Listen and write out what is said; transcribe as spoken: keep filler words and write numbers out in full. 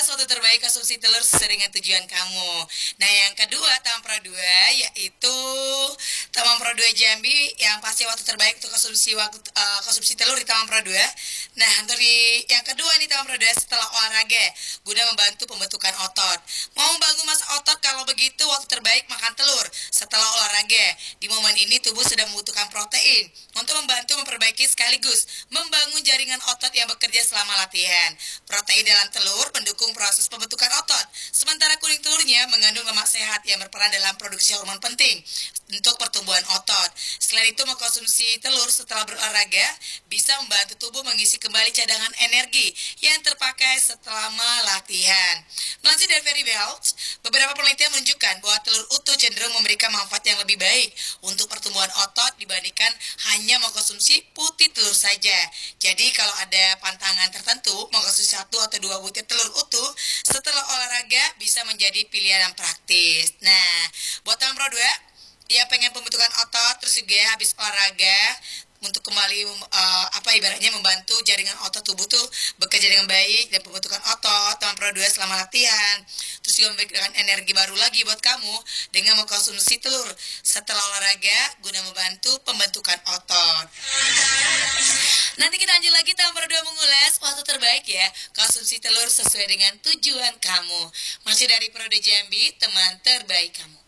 mengulas waktu terbaik konsumsi telur sesuai dengan tujuan kamu. Nah, yang kedua, Taman Pro dua, yaitu Taman Pro dua Jambi yang pasti waktu terbaik untuk konsumsi waktu uh, konsumsi telur di Taman Pro dua. Nah, untuk di yang kedua nih Taman Pro dua setelah olahraga guna membantu pembentukan otot. Mau membangun massa otot, kalau begitu waktu terbaik makan telur setelah olahraga. Di momen ini tubuh sudah membutuhkan protein untuk membantu memperbaiki sekaligus membangun jaringan otot yang bekerja selama latihan. Protein dalam telur mendukung proses pembentukan otot, sementara kuning telurnya mengandung lemak sehat yang berperan dalam produksi hormon penting untuk pertumbuhan otot. Selain itu, mengkonsumsi telur setelah berolahraga bisa membantu tubuh mengisi kembali cadangan energi yang terpakai selama latihan. Melansir dari Very Health, beberapa penelitian menunjukkan bahwa telur utuh cenderung memberikan manfaat yang lebih baik untuk pertumbuhan otot dibandingkan hanya mengkonsumsi putih telur saja. Jadi kalau ada pantangan tertentu, mengkonsumsi satu atau dua butir telur utuh setelah olahraga bisa menjadi pilihan yang praktis. Nah, buat Taman Pro dua, dia pengen pembentukan otot, terus juga habis olahraga untuk kembali uh, apa ibaratnya membantu jaringan otot tubuh tuh bekerja dengan baik dan pembentukan otot. Taman Pro dua selama latihan, terus juga memberikan energi baru lagi buat kamu dengan mengkonsumsi telur setelah olahraga guna membantu pembentukan otot. Nanti kita lanjut lagi Taman Pro dua mengulas waktu terbaik ya konsumsi telur sesuai dengan tujuan kamu. Masih dari Pro dua Jambi, teman terbaik kamu.